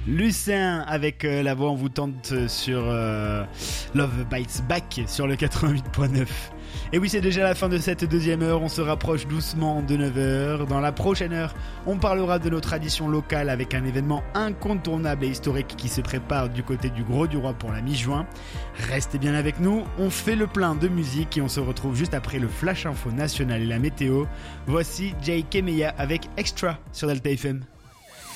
Lucien avec la voix envoûtante sur Love Bites Back sur le 88.9. Et oui, c'est déjà la fin de cette deuxième heure, on se rapproche doucement de 9h. Dans la prochaine heure, on parlera de nos traditions locales avec un événement incontournable et historique qui se prépare du côté du Gros du Roi pour la mi-juin. Restez bien avec nous, on fait le plein de musique et on se retrouve juste après le Flash Info National et la météo. Voici Jay Kemeya avec Extra sur Delta FM.